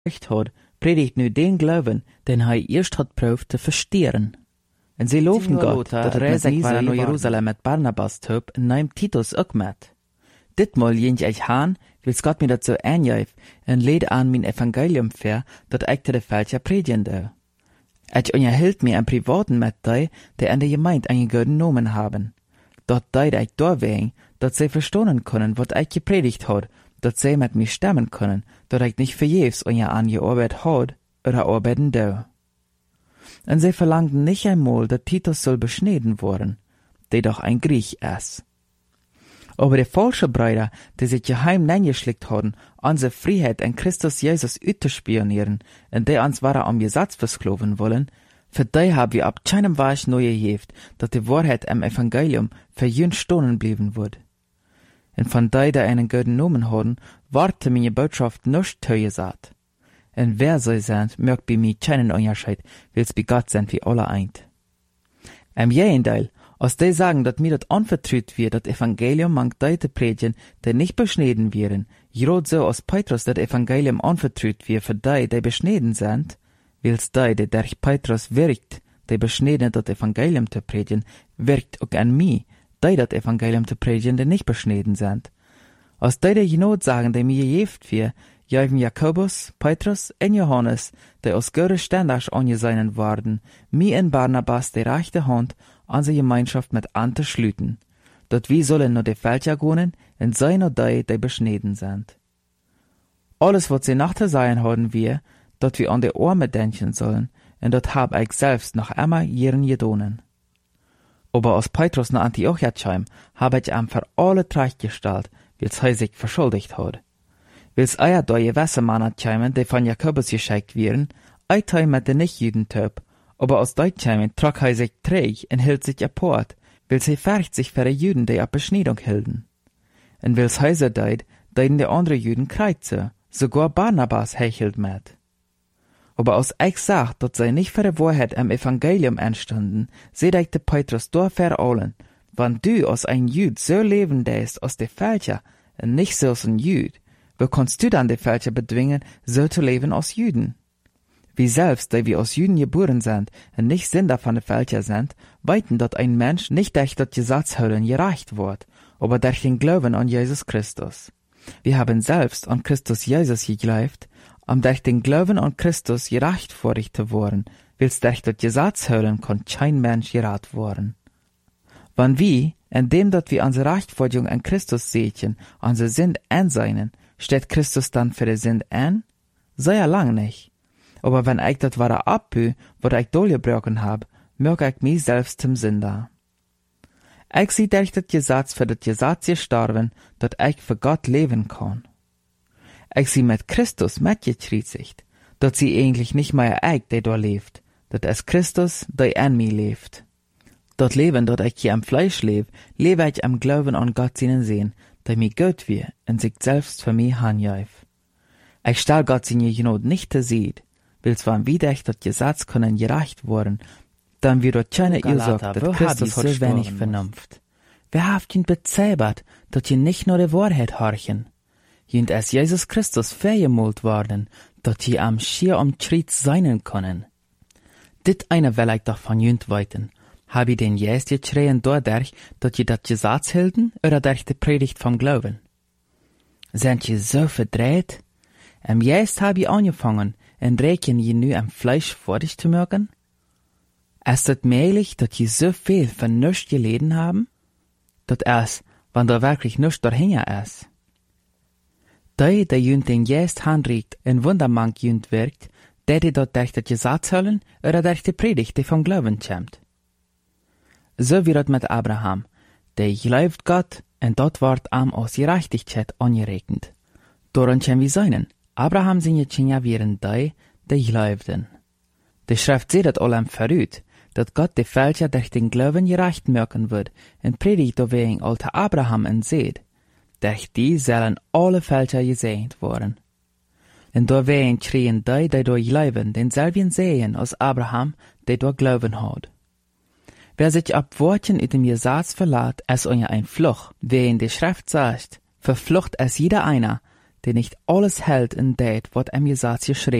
gepredigt hat, predigt nu den Glauben, den hij eerst had proeft te versteren. En zij loven God, dat het met Misa naar Jeruzalem met Barnabas töp en neem Titus ook met. Ditmal jent ich haan, wils Gott mir dat so aanjuif, en leed aan mijn evangelium ver, dat ik te de Fälscher predigen deu. Ich unterhielt mir einen privaten mit die an der Gemeinde einen guten Namen haben. Dort ich da wegen, dass sie verstehen können, was ich gepredigt hat, dass sie mit mir stemmen können, dass ich nicht vergebens angearbeitet hat oder arbeiten deu. Und sie verlangten nicht einmal, dass Titus soll beschnitten worden, der doch ein Griech ist. Aber die falsche Brüder, die sich geheim neingeschlickt haben, unsere Freiheit in Christus Jesus auszuspionieren, und die uns waren am Gesetz verskloven wollen, für die haben wir ab keinem Weise neue Jeft, dass die Wahrheit im Evangelium für jüngst stohlen blieben wird. Und von die einen guten Namen haben, warte meine Botschaft nicht zugesagt. Und wer sie sind, mögt bei mir keinen Unterschied, wils bei Gott sind wir alle eint. Im Gegenteil, als die sagen, dass mir das anvertraut wird, das Evangelium mang die te predigen, die nicht beschnitten werden, gerade so als Petrus das Evangelium anvertraut wird für die beschnitten sind, wils die durch Petrus wirkt, die beschnitten das Evangelium te predigen, wirkt auch an mich, die das Evangelium te predigen, die nicht beschnitten sind. Als die genau sagen, die mir gejeft wird, jäven Jakobus, Petrus und Johannes, die aus gute Standard angesehen worden, mir in Barnabas die rechte Hand an die Gemeinschaft mit Ante schlüten, dort wir sollen nur die Fälscher gehen, und sei nur die beschnitten sind. Alles, was sie nach der sein haben wir, dort wir an die Arme denken sollen, und dort hab ich selbst noch einmal ihren gedonen. Aber als Petrus nach Antiochia kam, hab ich ihm für alle Treich gestellt, wils er sich verschuldigt hat. Wils eier da Wässermann kämen, die von Jakobus geschickt werden, ei mit den Nichtjuden töp, aber aus Deutschheim trug er sich träg und hielt sich apart, wils er färcht sich für die Juden, die ab Beschneidung hielten. Und wils heiser deid, deiden die andere Juden kreuze, sogar Barnabas hechelt mit. Aber aus ich sagt, dass sie nicht für die Wahrheit im Evangelium entstanden, seht ich de Petrus da verallen, wann du als ein Jüd so leben däst als die Fälscher, und nicht so als ein Jüd, wo kannst du dann die Fälscher bedwingen, so zu leben als Jüden? Wie selbst, die wir aus Juden geboren sind und nicht Sünder von den Fälscher sind, weiten, dass ein Mensch nicht durch das Gesetzholen gereicht wird, aber durch den Glauben an Jesus Christus. Wir haben selbst an Christus Jesus geglaubt, um durch den Glauben an Christus gerecht vor dich zu werden, wils durch das Gesetzholen kann kein Mensch gerat worden. Wenn wir, indem dat wir unsere Rechtfertigung an Christus sehen, unsere Sünd anseinen, steht Christus dann für die Sünd an? Sehr lang nicht. Aber wenn ich das wahre abbü, was ich durchgebrochen hab, mög ich mich selbst zum Sünder. Ich sie durch das Gesetz für das Gesetz gestorben, dat ich für Gott leben kann. Ich sie mit Christus mitgekreuzigt, dat sie eigentlich nicht mehr ich, der da lebt, dat es Christus, der an mir lebt. Dat Leben, dat ich hier am Fleisch lebe ich am Glauben an Gott seinen Sehen, der mir Gott wir und sich selbst für mich hanjaif. Ich stell Gott seine Gnade nicht zu sehen, wils wann wieder ich das Gesetz können gerecht worden, dann wird dort keine Ursache, dass Christus so wenig Vernunft. Wer haft ihn bezaubert, dass ihr nicht nur die Wahrheit horchen? Jünd es Jesus Christus vergemult worden, dass ihr am schier umtritt sein können. Dit eine will ich doch von jünd weiten. Hab ich den Jesus geschrien dadurch, dass ihr das Gesetz hielten, oder durch die Predigt vom Glauben? Sind ihr so verdreht? Jesus hab ich angefangen, und rechnen je nu am Fleisch vor dich zu mögen? Ist es möglich, dass je so viel von nichts geleden haben? Dat es, wann da wirklich nichts dahinter ist. Die jünd den Jesus handregt und wundermann jünd wirkt, die dort durch das Gesetz hören oder durch die Predigt, die vom Glauben kommt. So wie das mit Abraham, der glaubt Gott, und dort wird ihm aus Gerechtigkeit angerechnet. Daran können wir sein. Abraham seine Kinder wären die glaubten. Die Schrift sieht das allem verrückt, dass Gott die Fälscher durch den Glauben gerecht machen wird, und predigt wegen alte Abraham und seht, durch die sollen alle Fälscher gesegnet worden. Und deswegen kriegen die dort glauben, denselben Segen als Abraham, der dort glauben hat. Wer sich ab Worten in dem Gesetz verlässt, ist euer ein Fluch, wie in der Schrift sagt, verflucht es jeder einer, der nicht alles hält in det, wat em gesagt geschrieben.